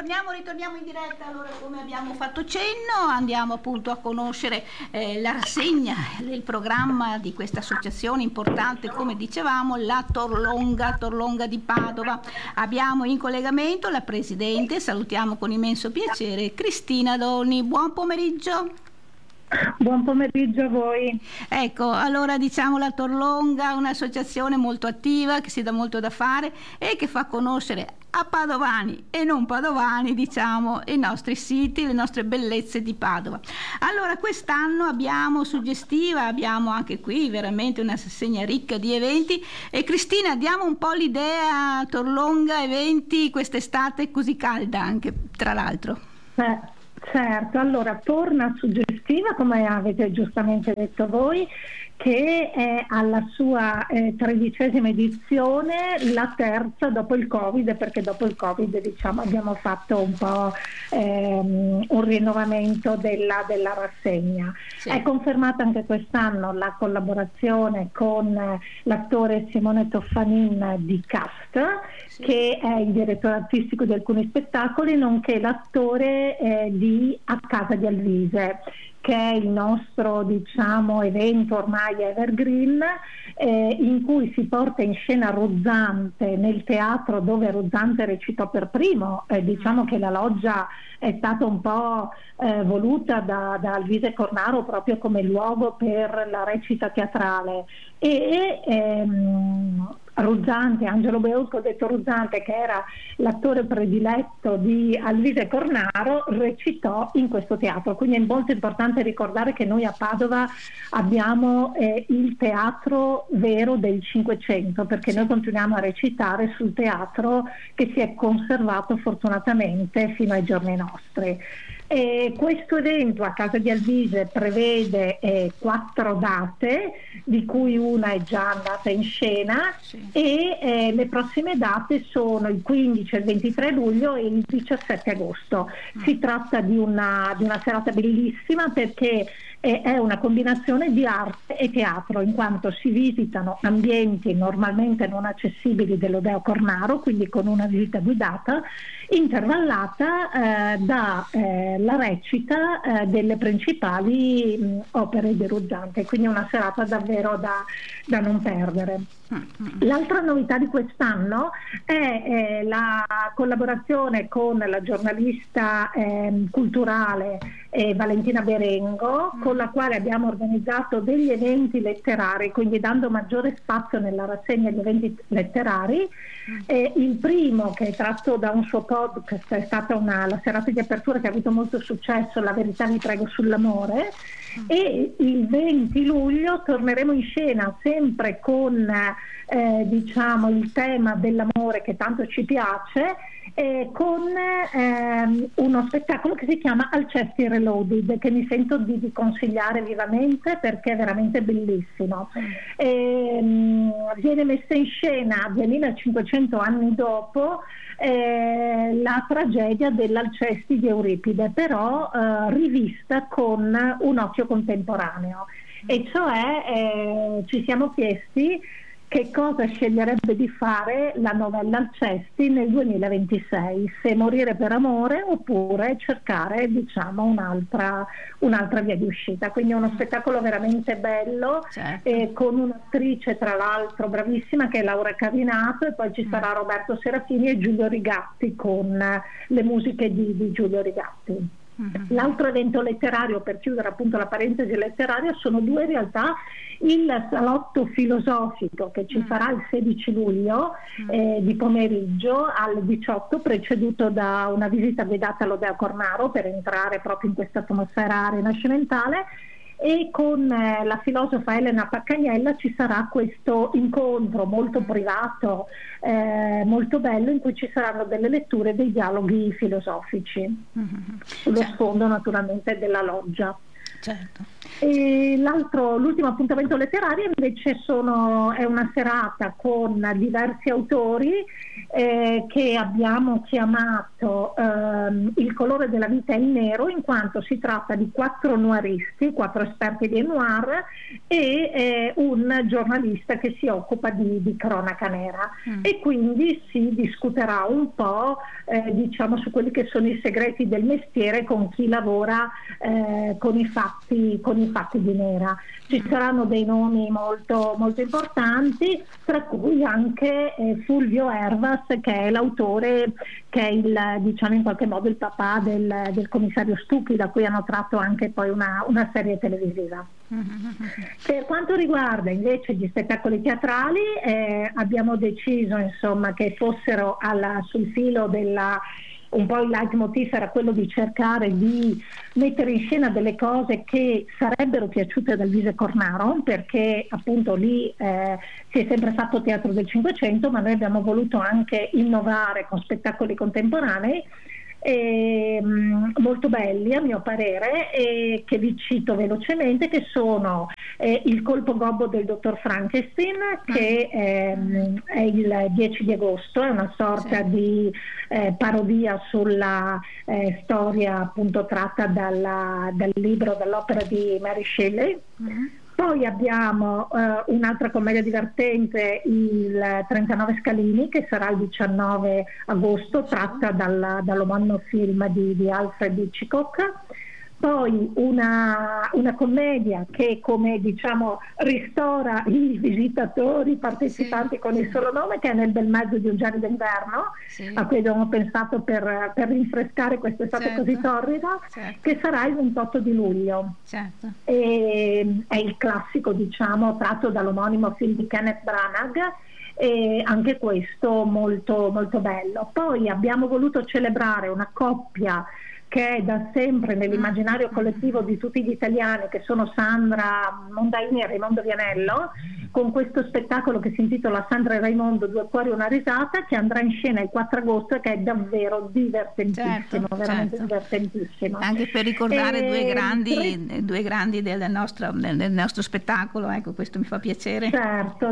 Ritorniamo in diretta. Allora, come abbiamo fatto cenno, andiamo appunto a conoscere la rassegna, il programma di questa associazione importante, come dicevamo, la Torlonga di Padova. Abbiamo in collegamento la presidente, salutiamo con immenso piacere, Cristina Doni. Buon pomeriggio. Buon pomeriggio a voi. Ecco, allora diciamo la Torlonga, un'associazione molto attiva che si dà molto da fare e che fa conoscere a padovani e non padovani, diciamo, i nostri siti, le nostre bellezze di Padova. Allora, quest'anno abbiamo suggestiva, abbiamo anche qui veramente una rassegna ricca di eventi. E Cristina, diamo un po' l'idea, Torlonga, eventi quest'estate così calda anche, tra l'altro. Certo, allora torna suggestiva, come avete giustamente detto voi, che è alla sua 13ª edizione, la terza dopo il Covid, perché dopo il Covid diciamo abbiamo fatto un po' un rinnovamento della rassegna. Sì. È confermata anche quest'anno la collaborazione con l'attore Simone Toffanin di Cast, sì, che è il direttore artistico di alcuni spettacoli, nonché l'attore di A Casa di Alvise, che è il nostro, diciamo, evento ormai evergreen, in cui si porta in scena Ruzzante nel teatro dove Ruzzante recitò per primo. Diciamo che la loggia è stata un po' voluta da Alvise Cornaro proprio come luogo per la recita teatrale, e Ruzzante, Angelo Beusco, detto Ruzzante, che era l'attore prediletto di Alvise Cornaro, recitò in questo teatro. Quindi è molto importante ricordare che noi a Padova abbiamo il teatro vero del Cinquecento, perché noi continuiamo a recitare sul teatro che si è conservato fortunatamente fino ai giorni nostri. Questo evento a Casa di Alvise prevede 4 date, di cui una è già andata in scena, sì, e le prossime date sono il 15, il 23 luglio e il 17 agosto. Si tratta di una serata bellissima, perché è una combinazione di arte e teatro, in quanto si visitano ambienti normalmente non accessibili dell'Odeo Cornaro, quindi con una visita guidata intervallata dalla recita delle principali opere di Ruzzante, quindi una serata davvero da non perdere. L'altra novità di quest'anno è la collaborazione con la giornalista culturale Valentina Berengo, con la quale abbiamo organizzato degli eventi letterari, quindi dando maggiore spazio nella rassegna agli eventi letterari. Il primo, che è tratto da un suo podcast, è stata la serata di apertura che ha avuto molto successo, La verità vi prego sull'amore, e il 20 luglio torneremo in scena sempre con diciamo il tema dell'amore che tanto ci piace, con uno spettacolo che si chiama Alcesti Reloaded, che mi sento di consigliare vivamente perché è veramente bellissimo. Viene messa in scena 2500 anni dopo la tragedia dell'Alcesti di Euripide, però rivista con un occhio contemporaneo, e cioè ci siamo chiesti che cosa sceglierebbe di fare la novella Alcesti nel 2026, se morire per amore oppure cercare, diciamo, un'altra via di uscita. Quindi è uno spettacolo veramente bello, certo, con un'attrice tra l'altro bravissima che è Laura Cavinato, e poi ci sarà Roberto Serafini e Giulio Rigatti con le musiche di Giulio Rigatti. L'altro evento letterario, per chiudere appunto la parentesi letteraria, sono 2 in realtà: il salotto filosofico che ci sarà il 16 luglio di pomeriggio alle 18, preceduto da una visita guidata all'Odeo Cornaro per entrare proprio in questa atmosfera rinascimentale, e con la filosofa Elena Paccagnella ci sarà questo incontro molto privato, molto bello, in cui ci saranno delle letture, dei dialoghi filosofici sullo sfondo naturalmente della loggia. Certo. E l'ultimo appuntamento letterario invece è una serata con diversi autori che abbiamo chiamato Il colore della vita è il nero, in quanto si tratta di 4 noiristi, 4 esperti di noir e un giornalista che si occupa di cronaca nera, e quindi si discuterà un po' diciamo su quelli che sono i segreti del mestiere con chi lavora con i fatti di nera. Ci saranno dei nomi molto, molto importanti, tra cui anche Fulvio Hervas, che è l'autore, che è diciamo in qualche modo il papà del commissario Stucchi, da cui hanno tratto anche poi una serie televisiva. Per quanto riguarda invece gli spettacoli teatrali, abbiamo deciso insomma che fossero sul filo un po' il leitmotiv era quello di cercare di mettere in scena delle cose che sarebbero piaciute dal Vise Cornaro, perché appunto lì si è sempre fatto teatro del Cinquecento, ma noi abbiamo voluto anche innovare con spettacoli contemporanei molto belli a mio parere, che vi cito velocemente, che sono Il colpo gobbo del dottor Frankenstein, che è il 10 di agosto, è una sorta di parodia sulla storia appunto tratta dal libro, dall'opera di Mary Shelley. Poi abbiamo un'altra commedia divertente, il 39 Scalini, che sarà il 19 agosto, tratta dall'omonimo film di Alfred Hitchcock. Poi una commedia che, come diciamo, ristora i visitatori, i partecipanti con il solo nome, che è Nel bel mezzo di un giorno d'inverno, a cui abbiamo pensato per rinfrescare quest'estate così torrida, che sarà il 28 di luglio. E è il classico, diciamo, tratto dall'omonimo film di Kenneth Branagh, e anche questo molto, molto bello. Poi abbiamo voluto celebrare una coppia che è da sempre nell'immaginario collettivo di tutti gli italiani, che sono Sandra Mondaini e Raimondo Vianello, con questo spettacolo che si intitola Sandra e Raimondo, due cuori una risata, che andrà in scena il 4 agosto e che è davvero divertentissimo, veramente divertentissimo. Anche per ricordare due grandi del nostro spettacolo, ecco, questo mi fa piacere. Certo.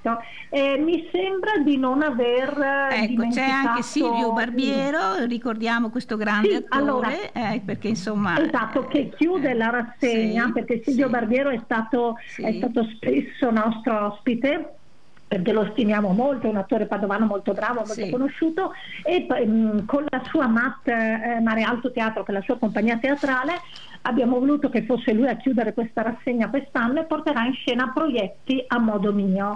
Mi sembra di non aver dimenticato... C'è anche Silvio Barbiero, ricordiamo questo grande attore. Perché insomma esatto, che chiude la rassegna, perché Silvio Barbiero è stato spesso nostro ospite, perché lo stimiamo molto, è un attore padovano molto bravo, molto conosciuto, e con la sua Mare Alto Teatro, che è la sua compagnia teatrale, abbiamo voluto che fosse lui a chiudere questa rassegna quest'anno, e porterà in scena proietti a modo mio.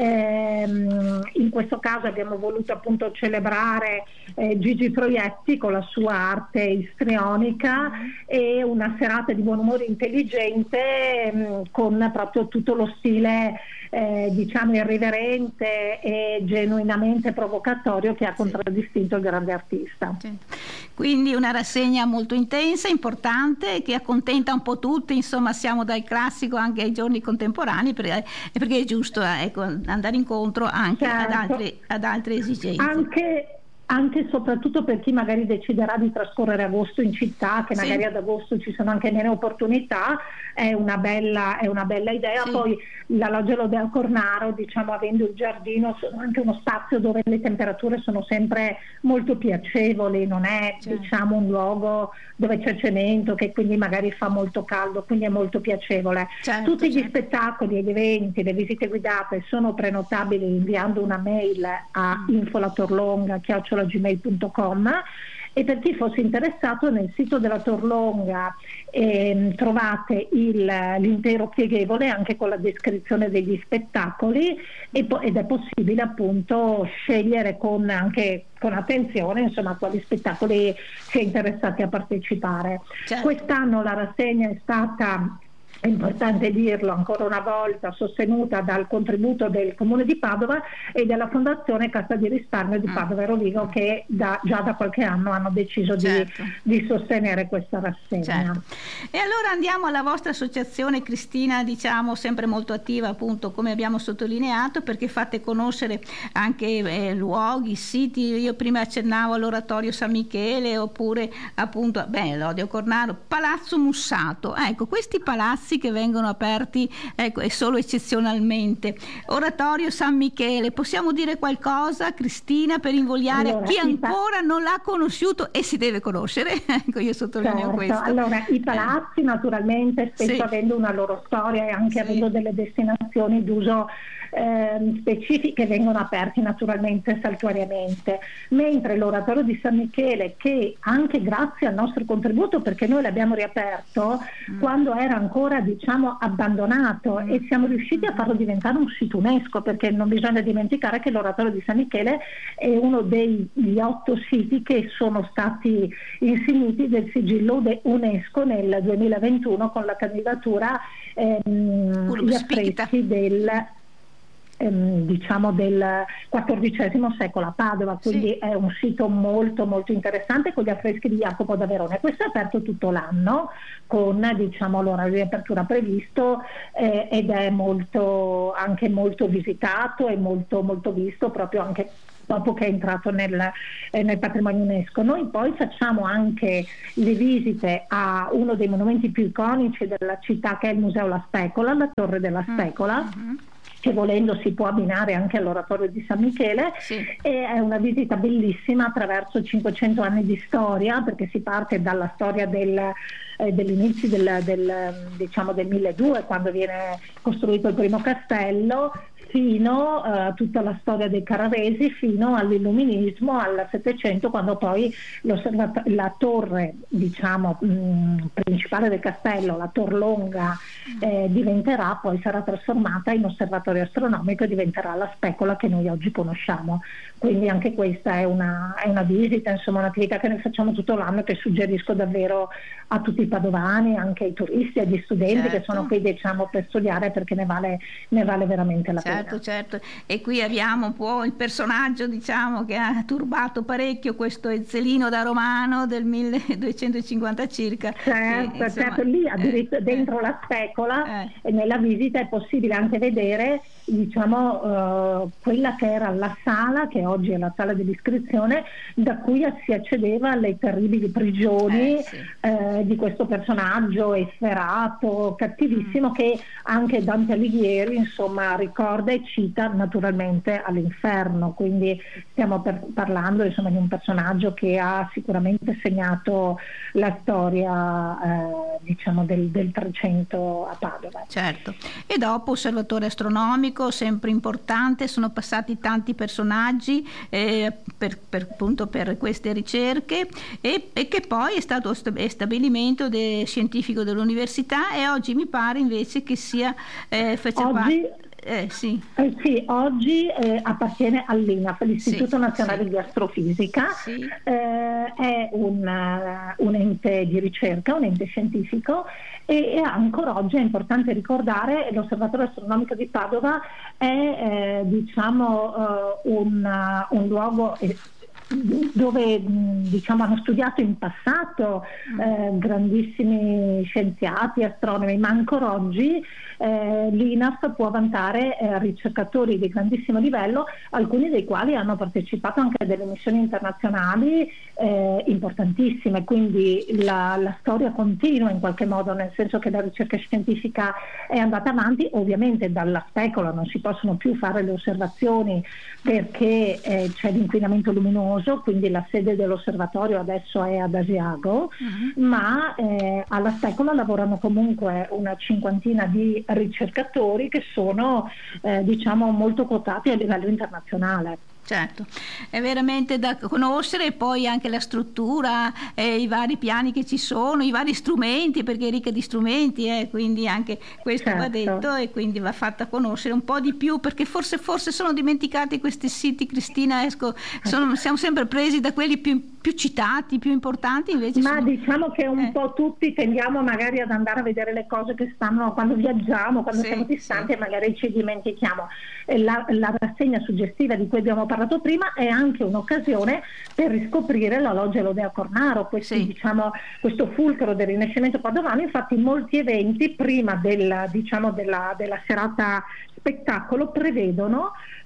In questo caso abbiamo voluto appunto celebrare Gigi Proietti con la sua arte istrionica, e una serata di buon umore intelligente, con proprio tutto lo stile diciamo irriverente e genuinamente provocatorio che ha contraddistinto il grande artista. Quindi una rassegna molto intensa, importante, che accontenta un po' tutti, insomma siamo dal classico anche ai giorni contemporanei, perché è giusto andare incontro anche ad altre esigenze. Anche e soprattutto per chi magari deciderà di trascorrere agosto in città, che magari ad agosto ci sono anche meno opportunità, è una bella idea. Poi la Loggia Lodeo Cornaro, diciamo, avendo il giardino, sono anche uno spazio dove le temperature sono sempre molto piacevoli, non è diciamo un luogo dove c'è cemento, che quindi magari fa molto caldo, quindi è molto piacevole. Tutti gli spettacoli, gli eventi, le visite guidate sono prenotabili inviando una mail a infolatorlonga@gmail.com, e per chi fosse interessato nel sito della Torlonga trovate l'intero pieghevole anche con la descrizione degli spettacoli, ed è possibile appunto scegliere anche con attenzione insomma quali spettacoli si è interessati a partecipare. Quest'anno la rassegna è stata, è importante dirlo ancora una volta, sostenuta dal contributo del Comune di Padova e della Fondazione Cassa di Risparmio di Padova e Rovigo, che già da qualche anno hanno deciso di sostenere questa rassegna. E allora andiamo alla vostra associazione, Cristina, diciamo sempre molto attiva, appunto, come abbiamo sottolineato, perché fate conoscere anche luoghi, siti. Io prima accennavo all'Oratorio San Michele, oppure appunto Lodeo Cornaro, Palazzo Mussato. Ecco, questi palazzi palazzi che vengono aperti, ecco, e solo eccezionalmente. Oratorio San Michele, possiamo dire qualcosa, Cristina, per invogliare Allora, chi ancora non l'ha conosciuto e si deve conoscere? Ecco, io sottolineo questo. Allora, i palazzi naturalmente, spesso avendo una loro storia e anche avendo delle destinazioni d'uso specifiche, vengono aperti naturalmente saltuariamente, mentre l'oratorio di San Michele, che anche grazie al nostro contributo, perché noi l'abbiamo riaperto quando era ancora abbandonato, e siamo riusciti a farlo diventare un sito UNESCO, perché non bisogna dimenticare che l'oratorio di San Michele è uno degli 8 siti che sono stati insigniti del sigillo UNESCO nel 2021 con la candidatura gli affreschi del XIV secolo a Padova, quindi è un sito molto molto interessante con gli affreschi di Jacopo da Verona. Questo è aperto tutto l'anno con l'orario di apertura previsto, ed è anche molto visitato e molto molto visto, proprio anche dopo che è entrato nel patrimonio UNESCO. Noi poi facciamo anche le visite a uno dei monumenti più iconici della città, che è il Museo La Specola, la Torre della Specola, che volendo si può abbinare anche all'oratorio di San Michele, e è una visita bellissima attraverso 500 anni di storia, perché si parte dalla storia dell'inizio del 1200, quando viene costruito il primo castello, fino a tutta la storia dei Carraresi, fino all'illuminismo, al Settecento, quando poi la torre principale del castello, la Tor Longa, sarà trasformata in osservatorio astronomico e diventerà la Specola che noi oggi conosciamo. Quindi anche questa è una visita, insomma un'attività che noi facciamo tutto l'anno, che suggerisco davvero a tutti i padovani, anche ai turisti, agli studenti che sono qui per studiare, perché ne vale veramente la pena. Certo, e qui abbiamo un po' il personaggio che ha turbato parecchio, questo Ezzelino da Romano del 1250 circa. Certo, lì addirittura dentro la Specola, e nella visita è possibile anche vedere quella che era la sala, che oggi è la sala dell'iscrizione, da cui si accedeva alle terribili prigioni di questo personaggio efferato, cattivissimo, che anche Dante Alighieri ricorda e cita naturalmente all'inferno. Quindi stiamo parlando di un personaggio che ha sicuramente segnato la storia del 300 a Padova. Certo. E dopo osservatorio astronomico, sempre importante, sono passati tanti personaggi per queste ricerche, e che poi è stato stabilimento scientifico dell'università, e oggi mi pare invece che sia oggi appartiene all'INAF, l'Istituto Nazionale di Astrofisica, è un ente di ricerca, un ente scientifico, e ancora oggi è importante ricordare l'Osservatorio Astronomico di Padova è un luogo dove hanno studiato in passato grandissimi scienziati, astronomi, ma ancora oggi l'INAF può vantare ricercatori di grandissimo livello, alcuni dei quali hanno partecipato anche a delle missioni internazionali importantissime. Quindi la storia continua in qualche modo, nel senso che la ricerca scientifica è andata avanti. Ovviamente dalla Specola non si possono più fare le osservazioni perché c'è l'inquinamento luminoso, quindi la sede dell'osservatorio adesso è ad Asiago, ma alla Specola lavorano comunque una cinquantina di ricercatori che sono molto quotati a livello internazionale. Certo, è veramente da conoscere, e poi anche la struttura, i vari piani che ci sono, i vari strumenti, perché è ricca di strumenti, quindi anche questo va detto, e quindi va fatta conoscere un po' di più, perché forse sono dimenticati questi siti, Cristina. Siamo sempre presi da quelli più citati, più importanti, invece che un po' tutti tendiamo magari ad andare a vedere le cose che stanno, quando viaggiamo, quando siamo distanti, e magari ci dimentichiamo. La rassegna suggestiva di cui abbiamo parlato prima è anche un'occasione per riscoprire la loggia Lodea Cornaro, questo fulcro del Rinascimento padovano. Infatti molti eventi prima della serata spettacolo prevedono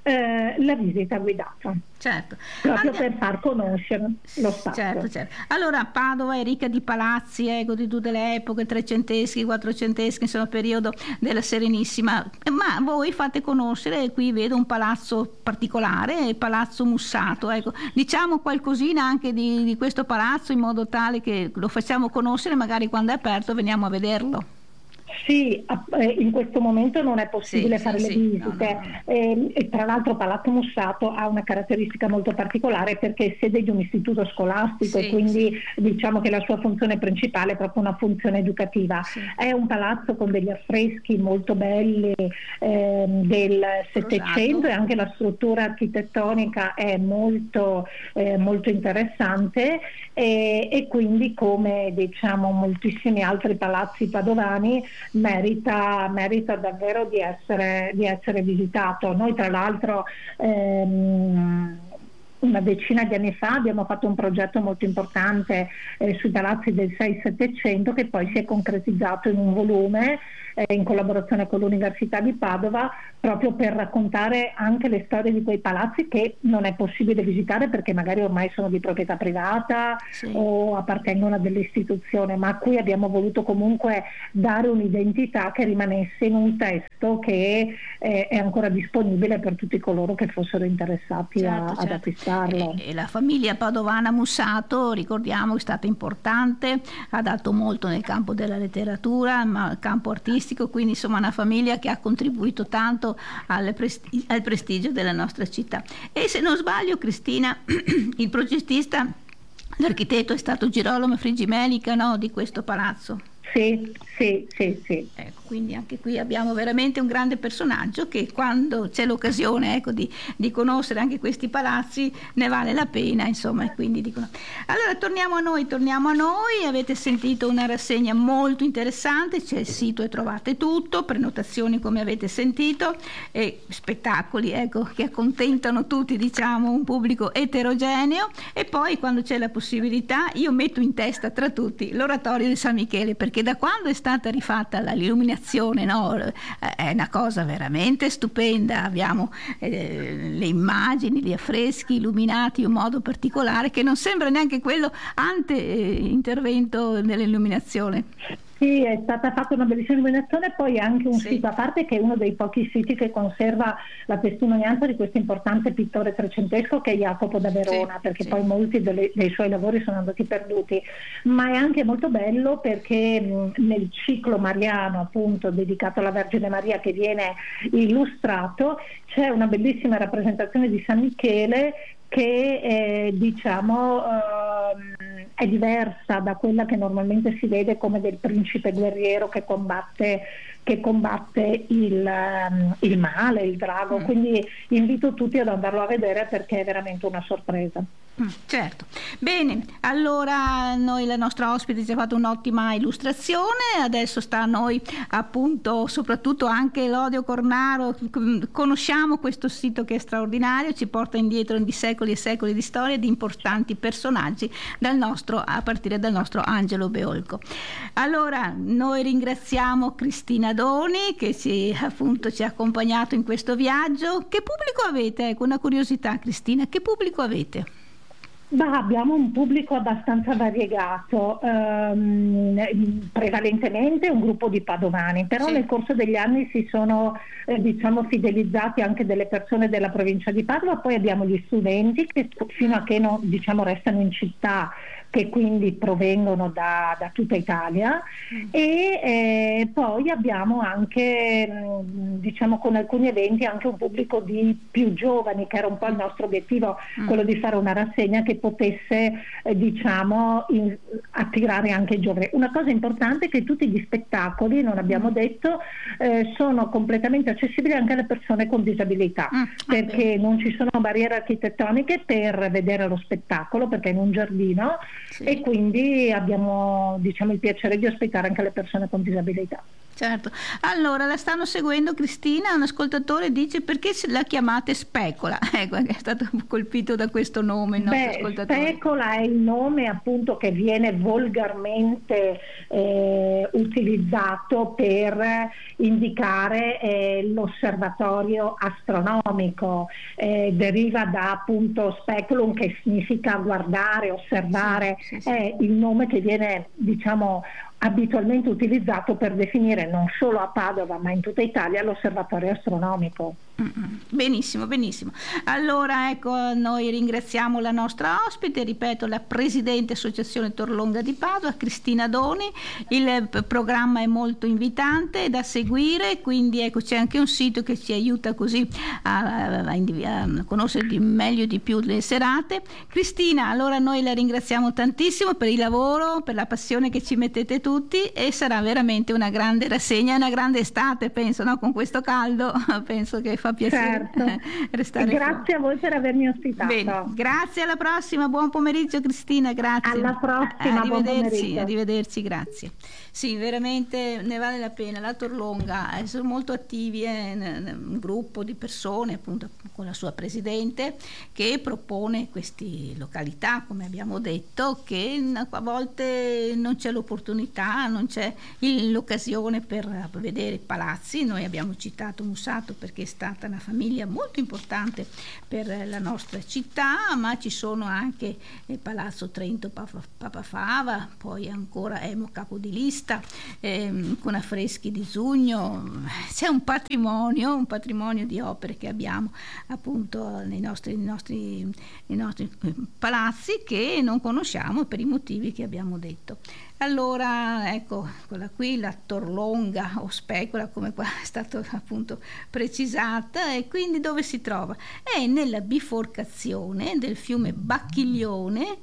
la visita guidata. Certo. Proprio per far conoscere lo spazio. Certo, certo. Allora Padova è ricca di palazzi, di tutte le epoche, trecenteschi, quattrocenteschi, insomma periodo della Serenissima, ma voi fate conoscere, qui vedo un palazzo particolare, il Palazzo Mussato, ecco. Diciamo qualcosina anche di questo palazzo in modo tale che lo facciamo conoscere, magari quando è aperto veniamo a vederlo. Sì, in questo momento non è possibile fare le visite. No. E tra l'altro Palazzo Mussato ha una caratteristica molto particolare perché è sede di un istituto scolastico e quindi diciamo che la sua funzione principale è proprio una funzione educativa. È un palazzo con degli affreschi molto belli del Settecento e anche la struttura architettonica è molto interessante e quindi, come diciamo moltissimi altri palazzi padovani, merita davvero di essere visitato. Noi tra l'altro una decina di anni fa abbiamo fatto un progetto molto importante sui palazzi del 6-700 che poi si è concretizzato in un volume in collaborazione con l'Università di Padova, proprio per raccontare anche le storie di quei palazzi che non è possibile visitare perché magari ormai sono di proprietà privata o appartengono a delle istituzioni, ma a cui abbiamo voluto comunque dare un'identità che rimanesse in un testo che è ancora disponibile per tutti coloro che fossero interessati ad acquistarlo. E la famiglia padovana Mussato, ricordiamo, è stata importante, ha dato molto nel campo della letteratura, ma nel campo artistico, quindi insomma una famiglia che ha contribuito tanto al prestigio della nostra città. E se non sbaglio, Cristina, il progettista, l'architetto è stato Girolamo Frigimelica, no, di questo palazzo. Sì. Ecco, quindi anche qui abbiamo veramente un grande personaggio che quando c'è l'occasione di conoscere anche questi palazzi ne vale la pena, insomma, e quindi dicono. Allora torniamo a noi, avete sentito una rassegna molto interessante, c'è il sito e trovate tutto, prenotazioni come avete sentito e spettacoli, ecco, che accontentano tutti, diciamo, un pubblico eterogeneo, e poi quando c'è la possibilità io metto in testa tra tutti l'oratorio di San Michele, perché da quando è stata rifatta l'illuminazione, no, è una cosa veramente stupenda, abbiamo le immagini, gli affreschi illuminati in un modo particolare che non sembra neanche quello ante intervento nell'illuminazione. Sì, è stata fatta una bellissima illuminazione, poi anche un sito a parte che è uno dei pochi siti che conserva la testimonianza di questo importante pittore trecentesco che è Jacopo da Verona, perché poi molti dei suoi lavori sono andati perduti, ma è anche molto bello perché nel ciclo mariano appunto dedicato alla Vergine Maria che viene illustrato c'è una bellissima rappresentazione di San Michele che diciamo è diversa da quella che normalmente si vede come del principe guerriero che combatte il male, il drago, quindi invito tutti ad andarlo a vedere perché è veramente una sorpresa. Certo, bene, allora la nostra ospite ci ha fatto un'ottima illustrazione, adesso sta a noi appunto soprattutto anche l'Odio Cornaro, conosciamo questo sito che è straordinario, ci porta indietro di secoli e secoli di storia di importanti personaggi a partire dal nostro Angelo Beolco. Allora noi ringraziamo Cristina Doni che ci ha accompagnato in questo viaggio. Che pubblico avete? Ecco, una curiosità, Cristina, che pubblico avete? Abbiamo un pubblico abbastanza variegato, prevalentemente un gruppo di padovani, però nel corso degli anni si sono fidelizzati anche delle persone della provincia di Padova, poi abbiamo gli studenti che fino a che non restano in città, che quindi provengono da tutta Italia, e poi abbiamo anche con alcuni eventi anche un pubblico di più giovani, che era un po' il nostro obiettivo, quello di fare una rassegna che potesse attirare anche i giovani. Una cosa importante è che tutti gli spettacoli, non abbiamo detto, sono completamente accessibili anche alle persone con disabilità, perché non ci sono barriere architettoniche per vedere lo spettacolo, perché è in un giardino, e quindi abbiamo il piacere di ospitare anche le persone con disabilità. Certo, allora la stanno seguendo Cristina, un ascoltatore dice perché la chiamate Specola, ecco, è stato colpito da questo nome il nostro ascoltatore. Specola è il nome appunto che viene volgarmente utilizzato per indicare l'osservatorio astronomico, deriva da appunto speculum, che significa guardare, osservare, sì. È il nome che viene, diciamo, abitualmente utilizzato per definire non solo a Padova ma in tutta Italia l'osservatorio astronomico. Benissimo, benissimo. Allora ecco, noi ringraziamo la nostra ospite, ripeto, la presidente Associazione Torlonga di Padova, Cristina Doni. Il programma è molto invitante da seguire, quindi ecco, c'è anche un sito che ci aiuta così a conoscere meglio di più le serate. Cristina, allora noi la ringraziamo tantissimo per il lavoro, per la passione che ci mettete tutti, e sarà veramente una grande rassegna, una grande estate, penso, no? Con questo caldo penso che fa piacere, certo, restare grazie fuori. A voi per avermi ospitato. Bene, grazie, alla prossima, buon pomeriggio Cristina, grazie. Alla prossima, arrivederci, grazie. Sì, veramente ne vale la pena. La Torlonga sono molto attivi, un gruppo di persone, appunto con la sua presidente, che propone queste località, come abbiamo detto, che a volte non c'è l'opportunità, non c'è l'occasione per vedere i palazzi. Noi abbiamo citato Mussato perché è stata una famiglia molto importante per la nostra città, ma ci sono anche il Palazzo Trento Papa Fava, poi ancora Emo Capo di Lista, con affreschi di Zugno. C'è un patrimonio di opere che abbiamo appunto nei nostri palazzi, che non conosciamo per i motivi che abbiamo detto. Allora ecco, quella qui, la Torlonga o Specola, come qua è stato appunto precisata, e quindi dove si trova? È nella biforcazione del fiume Bacchiglione,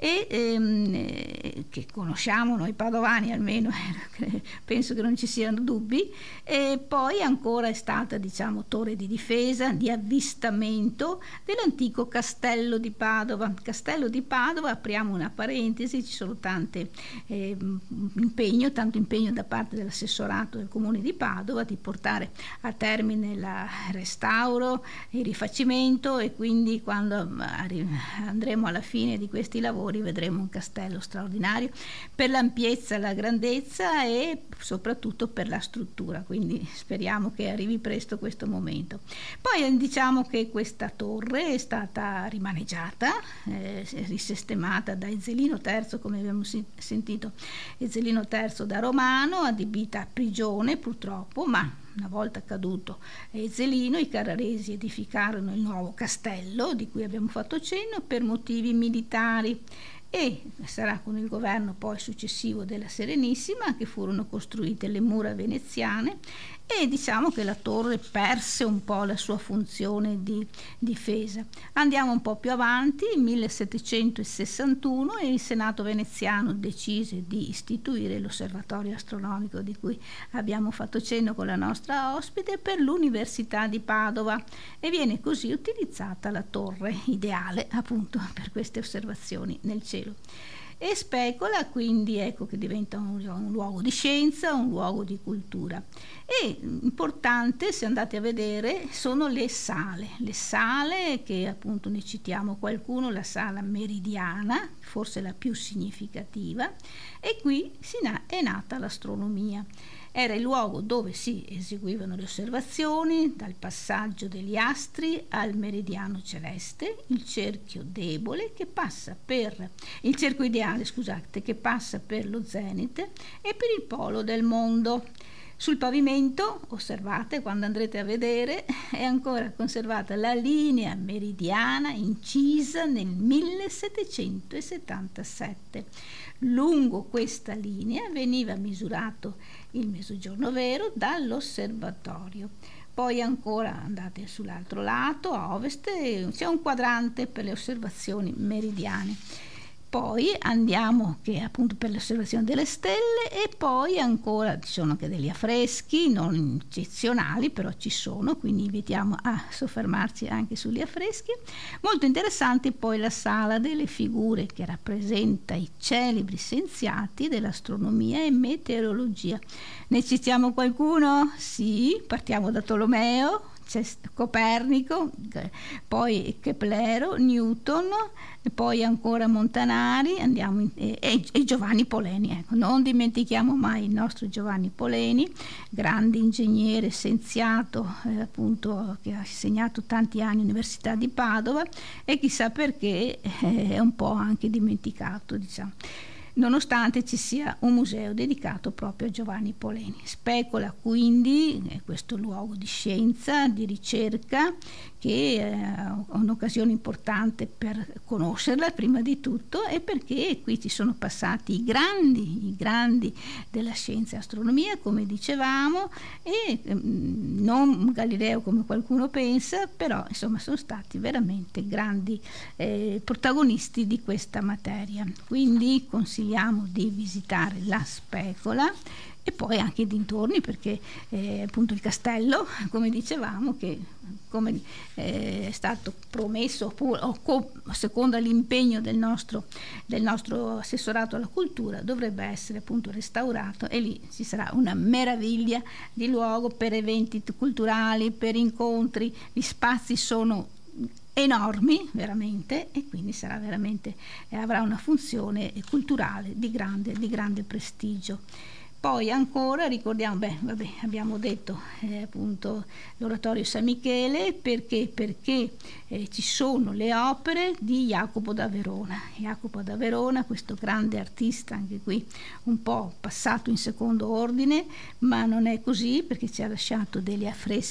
che conosciamo noi padovani, almeno penso che non ci siano dubbi, e poi ancora è stata, diciamo, torre di difesa, di avvistamento dell'antico castello di Padova. Castello di Padova, apriamo una parentesi, ci sono tanto impegno da parte dell'assessorato del comune di Padova di portare a termine il restauro, il rifacimento, e quindi quando andremo alla fine di questi lavori vedremo un castello straordinario per l'ampiezza, la grandezza e soprattutto per la struttura, quindi speriamo che arrivi presto questo momento. Poi diciamo che questa torre è stata rimaneggiata, risistemata da Ezzelino III, come abbiamo sentito, Ezzelino III da Romano, adibita a prigione purtroppo, ma una volta caduto Ezzelino, i carraresi edificarono il nuovo castello di cui abbiamo fatto cenno per motivi militari, e sarà con il governo poi successivo della Serenissima che furono costruite le mura veneziane, e diciamo che la torre perse un po' la sua funzione di difesa. Andiamo un po' più avanti, 1761, e il Senato veneziano decise di istituire l'osservatorio astronomico di cui abbiamo fatto cenno con la nostra ospite per l'Università di Padova, e viene così utilizzata la torre ideale appunto per queste osservazioni nel cielo. E Specola quindi ecco che diventa un luogo di scienza, un luogo di cultura. E importante, se andate a vedere, sono le sale che appunto ne citiamo qualcuno, la sala meridiana, forse la più significativa, e qui è nata l'astronomia. Era il luogo dove si eseguivano le osservazioni, dal passaggio degli astri al meridiano celeste, il cerchio ideale che passa per lo zenit e per il polo del mondo. Sul pavimento, osservate quando andrete a vedere, è ancora conservata la linea meridiana incisa nel 1777. Lungo questa linea veniva misurato il mezzogiorno vero dall'osservatorio. Poi ancora andate sull'altro lato, a ovest, c'è un quadrante per le osservazioni meridiane. poi andiamo che appunto per l'osservazione delle stelle, e poi ancora ci sono anche degli affreschi non eccezionali, però ci sono, quindi invitiamo a soffermarci anche sugli affreschi. Molto interessante poi la sala delle figure, che rappresenta i celebri scienziati dell'astronomia e meteorologia. Ne citiamo qualcuno? Sì, partiamo da Tolomeo, c'è Copernico, poi Keplero, Newton, e poi ancora Montanari, e Giovanni Poleni. Ecco, non dimentichiamo mai il nostro Giovanni Poleni, grande ingegnere, scienziato, appunto, che ha insegnato tanti anni all'Università di Padova, e chissà perché è un po' anche dimenticato, diciamo, nonostante ci sia un museo dedicato proprio a Giovanni Poleni. Specola quindi questo luogo di scienza, di ricerca, che è un'occasione importante per conoscerla prima di tutto, e perché qui ci sono passati i grandi della scienza e astronomia, come dicevamo, e non Galileo come qualcuno pensa, però insomma sono stati veramente grandi protagonisti di questa materia. Quindi consigliamo di visitare la Specola e poi anche i dintorni, perché appunto il castello, come dicevamo, che come è stato promesso secondo l'impegno del nostro assessorato alla cultura, dovrebbe essere appunto restaurato, e lì ci sarà una meraviglia di luogo per eventi culturali, per incontri. Gli spazi sono enormi veramente, e quindi sarà veramente avrà una funzione culturale di grande prestigio. Poi ancora ricordiamo, abbiamo detto appunto l'oratorio San Michele, perché ci sono le opere di Jacopo da Verona. Jacopo da Verona, questo grande artista, anche qui un po' passato in secondo ordine, ma non è così, perché ci ha lasciato degli affreschi